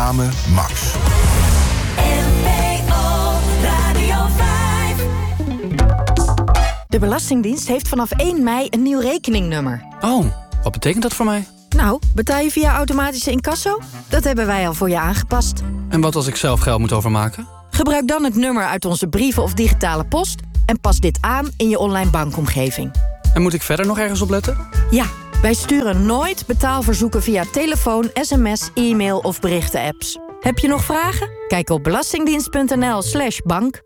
Samen Max. De Belastingdienst heeft vanaf 1 mei een nieuw rekeningnummer. Oh, wat betekent dat voor mij? Nou, betaal je via automatische incasso? Dat hebben wij al voor je aangepast. En wat als ik zelf geld moet overmaken? Gebruik dan het nummer uit onze brieven of digitale post en pas dit aan in je online bankomgeving. En moet ik verder nog ergens op letten? Ja, wij sturen nooit betaalverzoeken via telefoon, sms, e-mail of berichtenapps. Heb je nog vragen? Kijk op belastingdienst.nl/bank.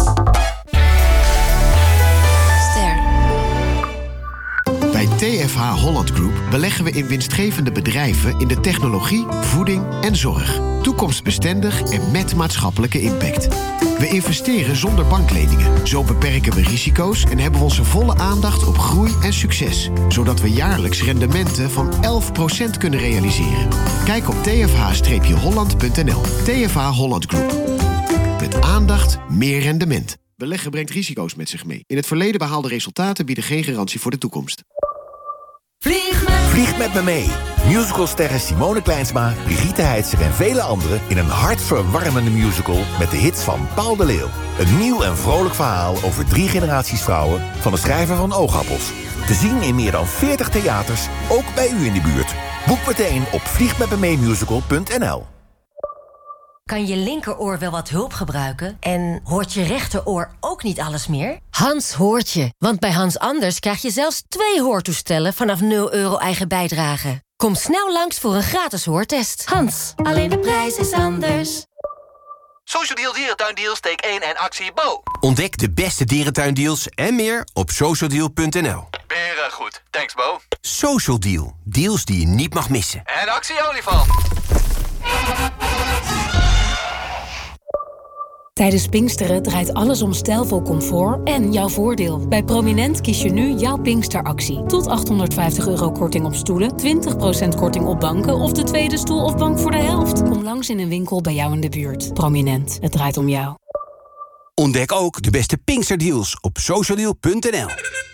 Bij TFH Holland Group beleggen we in winstgevende bedrijven in de technologie, voeding en zorg. Toekomstbestendig en met maatschappelijke impact. We investeren zonder bankleningen. Zo beperken we risico's en hebben we onze volle aandacht op groei en succes. Zodat we jaarlijks rendementen van 11% kunnen realiseren. Kijk op tfh-holland.nl. TFH Holland Group. Met aandacht meer rendement. Beleggen brengt risico's met zich mee. In het verleden behaalde resultaten bieden geen garantie voor de toekomst. Vlieg met me mee. Musicalsterren Simone Kleinsma, Brigitte Heitzer en vele anderen in een hartverwarmende musical met de hits van Paul de Leeuw. Een nieuw en vrolijk verhaal over 3 generaties vrouwen van de schrijver van Oogappels. Te zien in meer dan 40 theaters, ook bij u in de buurt. Boek meteen op vliegmetmemeemusical.nl. Kan je linkeroor wel wat hulp gebruiken? En hoort je rechteroor ook niet alles meer? Hans hoort je, want bij Hans Anders krijg je zelfs 2 hoortoestellen vanaf €0 eigen bijdrage. Kom snel langs voor een gratis hoortest. Hans, alleen de prijs is anders. Social Deal Dierentuindeal steek 1 en actie Bo. Ontdek de beste dierentuindeals en meer op socialdeal.nl. Beren goed, thanks Bo. Social Deal, deals die je niet mag missen. En actie olifant. Tijdens Pinksteren draait alles om stijlvol comfort en jouw voordeel. Bij Prominent kies je nu jouw Pinksteractie. Tot €850 korting op stoelen, 20% korting op banken of de tweede stoel of bank voor de helft. Kom langs in een winkel bij jou in de buurt. Prominent, het draait om jou. Ontdek ook de beste Pinksterdeals op socialdeal.nl.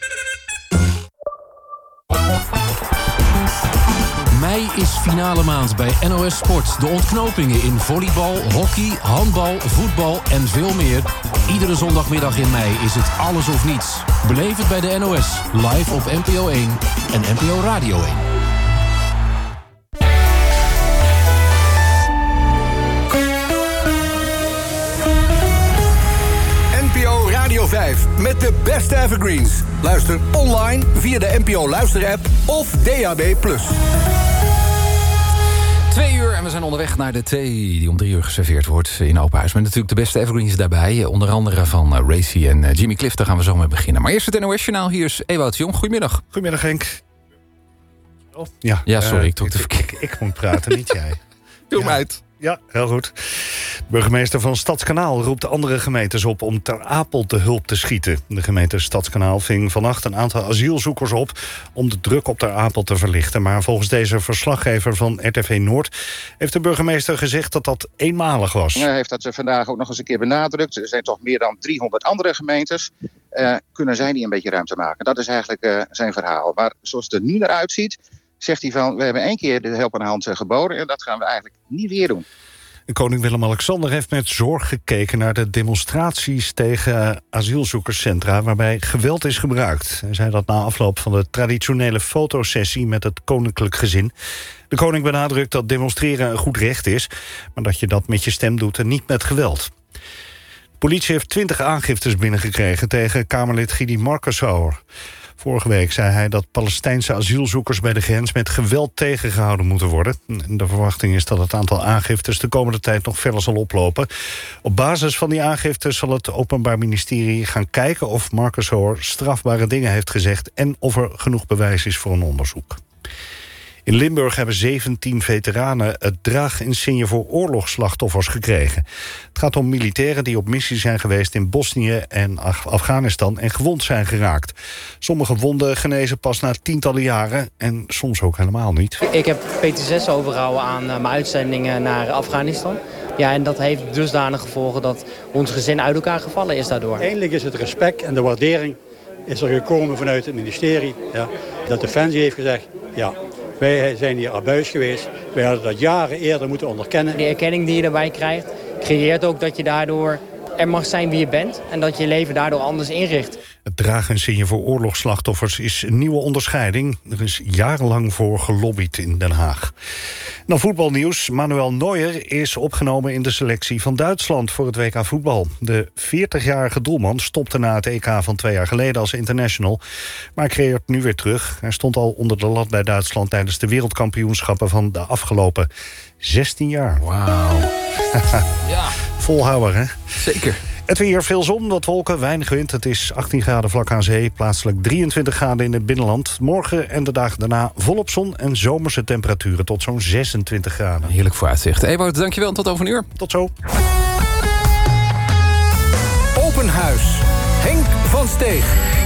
Mei is finale maand bij NOS Sport. De ontknopingen in volleybal, hockey, handbal, voetbal en veel meer. Iedere zondagmiddag in mei is het alles of niets. Beleef het bij de NOS, live op NPO 1 en NPO Radio 1. NPO Radio 5 met de beste evergreens. Luister online via de NPO Luister-app of DAB+. 2 uur en we zijn onderweg naar de thee die om 3 uur geserveerd wordt in Open Huis. Met natuurlijk de beste evergreens daarbij. Onder andere van Racy en Jimmy Cliff. Daar gaan we zo mee beginnen. Maar eerst het NOS-journaal. Hier is Ewout Jong. Goedemiddag. Goedemiddag, Henk. Oh, ja, sorry. Ik trok de verkeerde. Ik moet praten, niet jij. Doe hem uit. Ja, heel goed. Burgemeester van Stadskanaal roept andere gemeentes op om Ter Apel te hulp te schieten. De gemeente Stadskanaal ving vannacht een aantal asielzoekers op om de druk op Ter Apel te verlichten. Maar volgens deze verslaggever van RTV Noord heeft de burgemeester gezegd dat dat eenmalig was. Hij heeft dat vandaag ook nog eens een keer benadrukt. Er zijn toch meer dan 300 andere gemeentes. Kunnen zij niet een beetje ruimte maken? Dat is eigenlijk zijn verhaal. Maar zoals het er nu naar uitziet, zegt hij van, we hebben 1 keer de helpende hand geboden en dat gaan we eigenlijk niet weer doen. Koning Willem-Alexander heeft met zorg gekeken naar de demonstraties tegen asielzoekerscentra waarbij geweld is gebruikt. Hij zei dat na afloop van de traditionele fotosessie met het koninklijk gezin. De koning benadrukt dat demonstreren een goed recht is, maar dat je dat met je stem doet en niet met geweld. De politie heeft 20 aangiftes binnengekregen tegen Kamerlid Gidi Markeshauer. Vorige week zei hij dat Palestijnse asielzoekers bij de grens met geweld tegengehouden moeten worden. De verwachting is dat het aantal aangiftes de komende tijd nog verder zal oplopen. Op basis van die aangiftes zal het Openbaar Ministerie gaan kijken of Markeshauer strafbare dingen heeft gezegd en of er genoeg bewijs is voor een onderzoek. In Limburg hebben 17 veteranen het draaginsigne voor oorlogsslachtoffers gekregen. Het gaat om militairen die op missie zijn geweest in Bosnië en Afghanistan en gewond zijn geraakt. Sommige wonden genezen pas na tientallen jaren en soms ook helemaal niet. Ik heb PTSS overgehouden aan mijn uitzendingen naar Afghanistan. Ja, en dat heeft dusdanig gevolgen dat ons gezin uit elkaar gevallen is daardoor. Eindelijk is het respect en de waardering is er gekomen vanuit het ministerie. Ja, dat Defensie heeft gezegd, ja, Wij zijn hier abuis geweest. Wij hadden dat jaren eerder moeten onderkennen. De erkenning die je daarbij krijgt, creëert ook dat je daardoor er mag zijn wie je bent. En dat je leven daardoor anders inricht. Het dragensigne voor oorlogsslachtoffers is een nieuwe onderscheiding. Er is jarenlang voor gelobbyd in Den Haag. Dan voetbalnieuws. Manuel Neuer is opgenomen in de selectie van Duitsland voor het WK voetbal. De 40-jarige doelman stopte na het EK van 2 jaar geleden als international. Maar creëert nu weer terug. Hij stond al onder de lat bij Duitsland tijdens de wereldkampioenschappen van de afgelopen 16 jaar. Wauw. Ja. Volhouwer, hè? Zeker. Het weer, veel zon, wat wolken, weinig wind. Het is 18 graden vlak aan zee, plaatselijk 23 graden in het binnenland. Morgen en de dagen daarna volop zon en zomerse temperaturen tot zo'n 26 graden. Heerlijk vooruitzicht. Ewout, dankjewel en tot over een uur. Tot zo. Open Huis. Henk van Steeg.